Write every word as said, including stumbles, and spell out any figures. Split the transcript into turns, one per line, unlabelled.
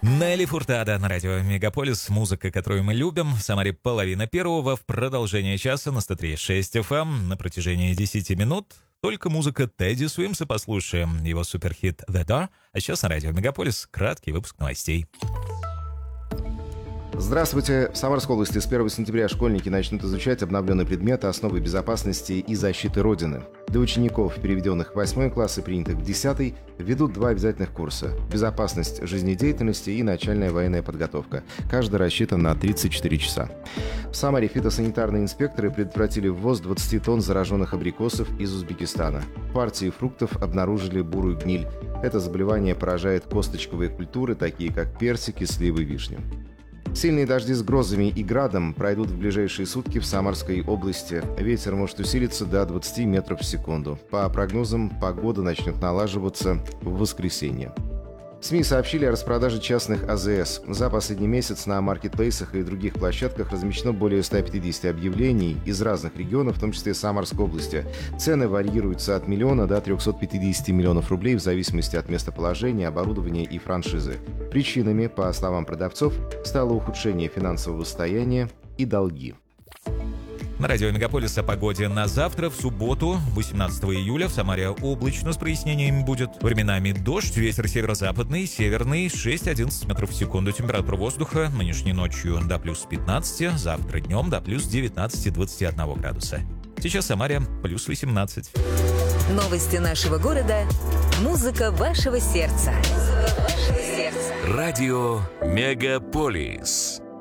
Нелли Фуртадо на радио Мегаполис. Музыка, которую мы любим. В Самаре половина первого. В продолжение часа на сто три и шесть эф эм. На протяжении десяти минут только музыка Тедди Суимса. Послушаем его суперхит «The Door». А сейчас на радио Мегаполис краткий выпуск новостей.
Здравствуйте. В Самарской области с первого сентября школьники начнут изучать обновленные предметы «Основы безопасности и защиты Родины». Для учеников, переведенных в восьмой класс и принятых в десятый, введут два обязательных курса – «Безопасность жизнедеятельности» и «Начальная военная подготовка». Каждый рассчитан на тридцать четыре часа. В Самаре фитосанитарные инспекторы предотвратили ввоз двадцати тонн зараженных абрикосов из Узбекистана. В партии фруктов обнаружили бурую гниль. Это заболевание поражает косточковые культуры, такие как персики, сливы, вишню. Сильные дожди с грозами и градом пройдут в ближайшие сутки в Самарской области. Ветер может усилиться до двадцати метров в секунду. По прогнозам, погода начнет налаживаться в воскресенье. СМИ сообщили о распродаже частных а зэ эс. За последний месяц на маркетплейсах и других площадках размещено более ста пятидесяти объявлений из разных регионов, в том числе Самарской области. Цены варьируются от миллиона до трехсот пятидесяти миллионов рублей в зависимости от местоположения, оборудования и франшизы. Причинами, по словам продавцов, стало ухудшение финансового состояния и долги.
На радио Мегаполис о погоде на завтра, в субботу, восемнадцатого июля. В Самаре облачно с прояснениями будет. Временами дождь, ветер северо-западный, северный, шесть-одиннадцать метров в секунду. Температура воздуха нынешней ночью до плюс пятнадцати, завтра днем до плюс девятнадцати-двадцати одного градуса. Сейчас в Самаре плюс восемнадцать.
Новости нашего города. Музыка вашего сердца.
Радио Мегаполис.